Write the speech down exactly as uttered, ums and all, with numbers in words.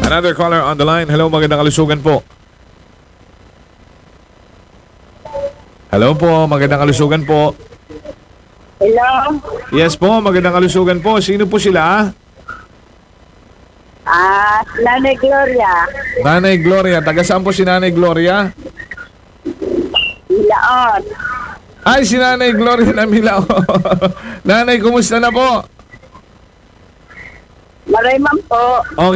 Another caller on the line. Hello, magandang kalusugan po. Hello po, magandang kalusugan po. Hello? Yes po, magandang kalusugan po. Sino po sila? Ah, Nanay Gloria. Nanay Gloria. Taga saan po si Nanay Gloria? Ilaon. Ay, si Nanay Gloria na Milao. Nanay, kumusta na po? Marayman po. Okay.